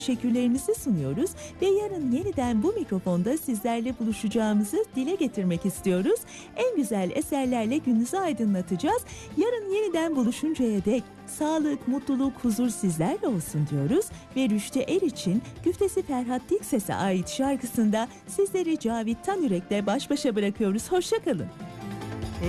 teşekkürlerimizi sunuyoruz ve yarın yeniden bu mikrofonda sizlerle buluşacağımızı dile getirmek istiyoruz. En güzel eserlerle gününüzü aydınlatacağız. Yarın yeniden buluşuncaya dek sağlık, mutluluk, huzur sizlerle olsun diyoruz ve Rüştü Eriç'in Güftesi Ferhat Dikses'e ait şarkısında sizleri Cavit Tanürek'le baş başa bırakıyoruz. Hoşça kalın.